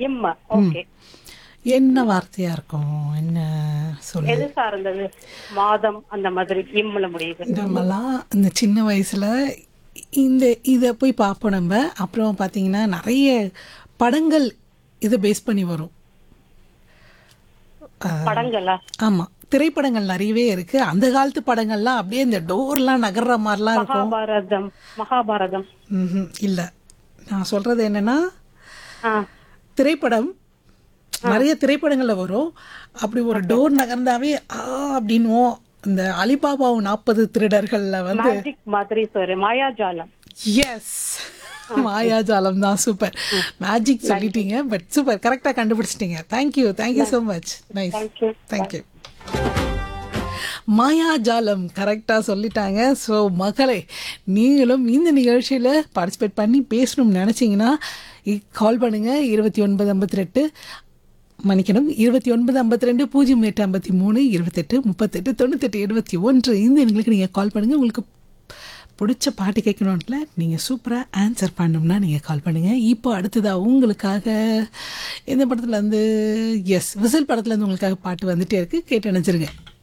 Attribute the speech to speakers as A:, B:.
A: இம்ம. Okay.
B: என்ன வார்த்தையா இருக்கும்? என்ன சொல்லு?
A: எது சார்ந்தது? மாதம் அந்த மாதிரி இம்முல முடியுது.
B: நம்மலாம் இந்த சின்ன வயசுல இந்த இதை போய் பார்ப்போம் நம்ம. அப்புறம் பார்த்தீங்கன்னா நிறைய படங்கள் இதை பேஸ் பண்ணி வரும்.
A: படங்களா?
B: ஆமாம், திரைப்படங்கள் நிறையவே இருக்கு. அந்த காலத்து படங்கள்லாம் அப்படியே இந்த டோர்லாம் நகர்ற மாதிரிலாம் இருக்கும்.
A: மகாபாரதம். மகாபாரதம்.
B: இல்லை, நான் சொல்றது என்னன்னா,
A: ஆ,
B: திரைப்படம் நிறைய திரைப்படங்கள்ல வரும். அப்படி ஒரு டோர் நகர்ந்தாவே அப்படின்னுவோம். இந்த அலிபாபாவும் 40 திருடர்கள்ல வந்து
A: மேஜிக் மாதிரி சார், மாயாஜாலம்.
B: எஸ், மாயாஜாலம் தான். சூப்பர், மேஜிக் சொல்லிட்டீங்க, பட் சூப்பர், கரெக்டாக கண்டுபிடிச்சிட்டீங்க. Thank you, thank you so much. Nice,
A: thank you.
B: Thank you. மாயாஜாலம் கரெக்டாக சொல்லிட்டாங்க. ஸோ மகளே, நீங்களும் இந்த நிகழ்ச்சியில் பார்ட்டிசிபேட் பண்ணி பேசணும்னு நினச்சிங்கன்னா கால் பண்ணுங்கள். 2952 மன்னிக்கணும், 2952 0853 28 38 98 71 இந்த எண்களுக்கு நீங்கள் கால் பண்ணுங்கள். உங்களுக்கு பிடிச்ச பாட்டு கேட்கணும்ல, நீங்கள் சூப்பராக ஆன்சர் பண்ணணும்னா நீங்கள் கால் பண்ணுங்கள். இப்போ அடுத்ததாக உங்களுக்காக இந்த படத்தில் வந்து விசில் படத்துலேருந்து உங்களுக்காக பாட்டு வந்துகிட்டே இருக்குது, கேட்டு நினச்சிருங்க.